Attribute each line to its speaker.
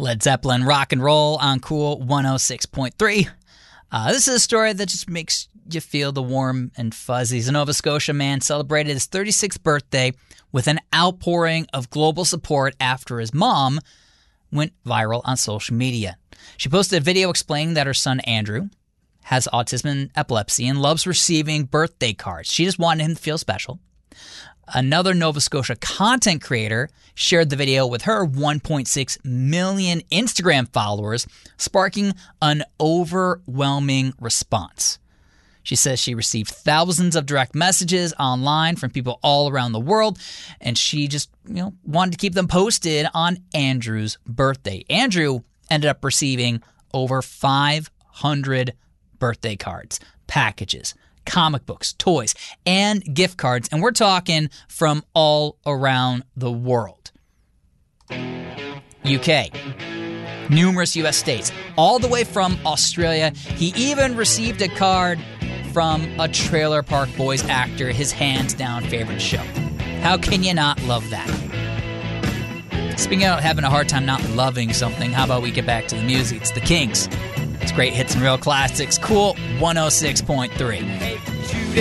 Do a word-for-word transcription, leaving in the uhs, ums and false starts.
Speaker 1: Led Zeppelin rock and roll on Cool one oh six point three. Uh, this is a story that just makes you feel the warm and fuzzies. A Nova Scotia man celebrated his thirty-sixth birthday with an outpouring of global support after his mom went viral on social media. She posted a video explaining that her son Andrew has autism and epilepsy and loves receiving birthday cards. She just wanted him to feel special. Another Nova Scotia content creator shared the video with her one point six million Instagram followers, sparking an overwhelming response. She says she received thousands of direct messages online from people all around the world, and she just, you know, wanted to keep them posted on Andrew's birthday. Andrew ended up receiving over five hundred birthday cards, packages, comic books, toys, and gift cards, and we're talking from all around the world. U K, numerous U S states, all the way from Australia. He even received a card from a Trailer Park Boys actor, his hands-down favorite show. How can you not love that? Speaking of having a hard time not loving something, how about we get back to the music? It's the Kings. It's great hits and real classics. Cool one oh six point three.